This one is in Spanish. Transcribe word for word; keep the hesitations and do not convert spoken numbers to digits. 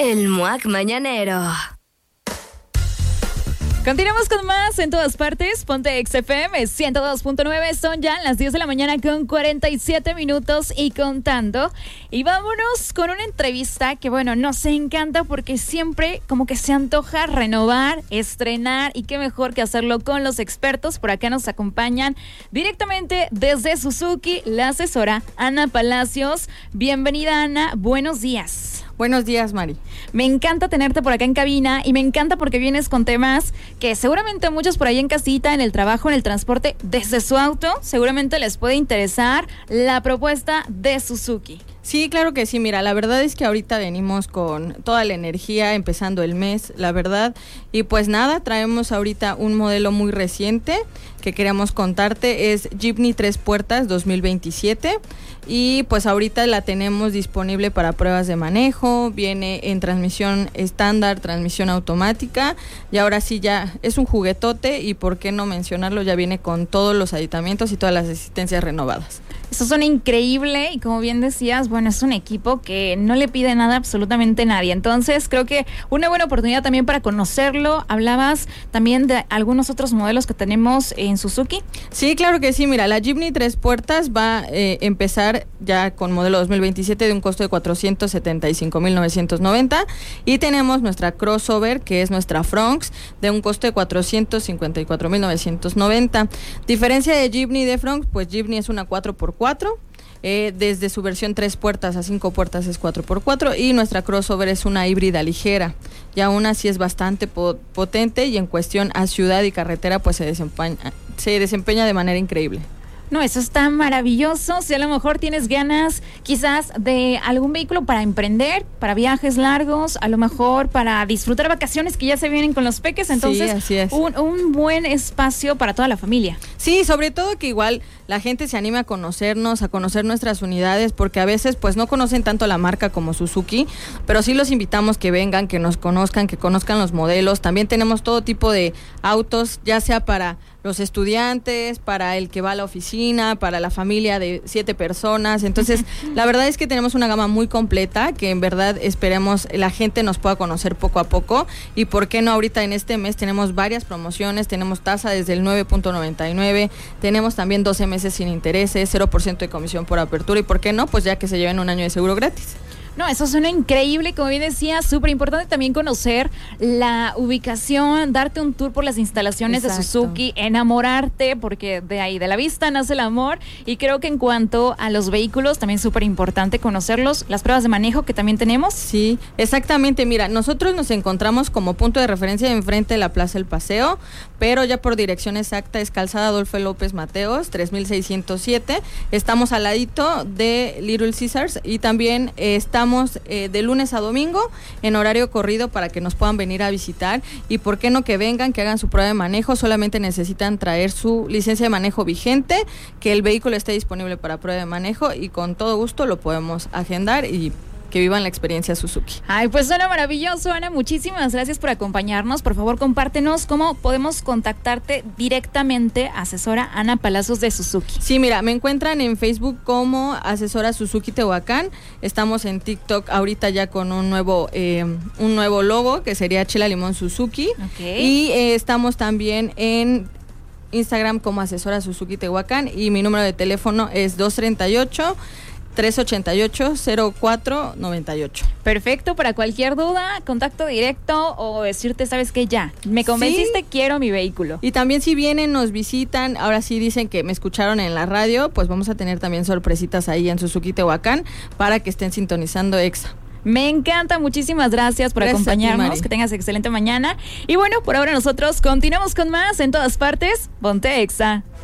El Muac Mañanero. Continuamos con más en todas partes. Ponte X F M ciento dos punto nueve. Son ya las diez de la mañana con cuarenta y siete minutos y contando. Y vámonos con una entrevista que, bueno, nos encanta porque siempre como que se antoja renovar, estrenar, y qué mejor que hacerlo con los expertos. Por acá nos acompañan directamente desde Suzuki la asesora Ana Palacios. Bienvenida, Ana. Buenos días. Buenos días, Mari. Me encanta tenerte por acá en cabina y me encanta porque vienes con temas que seguramente a muchos por ahí en casita, en el trabajo, en el transporte, desde su auto, seguramente les puede interesar la propuesta de Suzuki. Sí, claro que sí. Mira, la verdad es que ahorita venimos con toda la energía, empezando el mes, la verdad. Y pues nada, traemos ahorita un modelo muy reciente que queríamos contarte. Es Jeepney tres puertas dos mil veintisiete. Y pues ahorita la tenemos disponible para pruebas de manejo. Viene en transmisión estándar, transmisión automática. Y ahora sí ya es un juguetote. Y por qué no mencionarlo, ya viene con todos los aditamentos y todas las asistencias renovadas. Eso suena increíble y como bien decías, bueno, es un equipo que no le pide nada a absolutamente nadie. Entonces creo que una buena oportunidad también para conocerlo. Hablabas también de algunos otros modelos que tenemos en Suzuki. Sí, claro que sí. Mira, la Jeepney tres puertas va a eh, empezar ya con modelo dos mil veintisiete de un costo de cuatrocientos setenta y cinco mil novecientos noventa. Y tenemos nuestra crossover, que es nuestra Fronx, de un costo de cuatrocientos cincuenta y cuatro mil novecientos noventa. Diferencia de Jeepney y de Fronx, pues Jeepney es una cuatro por cuatro. Eh, desde su versión tres puertas a cinco puertas es cuatro por cuatro y nuestra crossover es una híbrida ligera, y aún así es bastante po- potente y en cuestión a ciudad y carretera pues se desempeña, se desempeña de manera increíble. No, eso está maravilloso. Si a lo mejor tienes ganas quizás de algún vehículo para emprender, para viajes largos, a lo mejor para disfrutar vacaciones que ya se vienen con los peques, entonces sí, así es. Un, un buen espacio para toda la familia. Sí, sobre todo que igual la gente se anime a conocernos, a conocer nuestras unidades, porque a veces pues no conocen tanto la marca como Suzuki, pero sí los invitamos que vengan, que nos conozcan, que conozcan los modelos. También tenemos todo tipo de autos, ya sea para los estudiantes, para el que va a la oficina, para la familia de siete personas. Entonces, la verdad es que tenemos una gama muy completa que en verdad esperemos la gente nos pueda conocer poco a poco. Y por qué no, ahorita en este mes tenemos varias promociones, tenemos tasa desde el nueve punto noventa y nueve, tenemos también doce meses sin intereses, cero por ciento de comisión por apertura, y por qué no, pues ya que se lleven un año de seguro gratis. No, eso suena increíble, como bien decía, súper importante también conocer la ubicación, darte un tour por las instalaciones Exacto. de Suzuki, enamorarte, porque de ahí, de la vista nace el amor. Y creo que en cuanto a los vehículos, también súper importante conocerlos, las pruebas de manejo que también tenemos. Sí, exactamente. Mira, nosotros nos encontramos como punto de referencia enfrente de la Plaza El Paseo, pero ya por dirección exacta es Calzada Adolfo López Mateos, tres mil seiscientos siete. Estamos al ladito de Little Caesars y también eh, estamos Eh, de lunes a domingo en horario corrido para que nos puedan venir a visitar. Y por qué no que vengan, que hagan su prueba de manejo. Solamente necesitan traer su licencia de manejo vigente, que el vehículo esté disponible para prueba de manejo, y con todo gusto lo podemos agendar y que vivan la experiencia Suzuki. Ay, pues suena maravilloso, Ana. Muchísimas gracias por acompañarnos. Por favor, compártenos cómo podemos contactarte directamente, asesora Ana Palacios de Suzuki. Sí, mira, me encuentran en Facebook como asesora Suzuki Tehuacán. Estamos en TikTok ahorita ya con un nuevo eh, un nuevo logo que sería Chela Limón Suzuki. Okay. Y eh, estamos también en Instagram como asesora Suzuki Tehuacán, y mi número de teléfono es dos treinta y ocho, tres ochenta y ocho, cero cuatro noventa y ocho. Perfecto, para cualquier duda, contacto directo o decirte, ¿sabes qué? Ya, me convenciste, sí. Quiero mi vehículo. Y también si vienen, nos visitan, ahora sí dicen que me escucharon en la radio, pues vamos a tener también sorpresitas ahí en Suzuki Tehuacán para que estén sintonizando Exa. Me encanta, muchísimas gracias por gracias acompañarnos, ti, que tengas excelente mañana. Y bueno, por ahora nosotros continuamos con más en todas partes. Ponte Exa.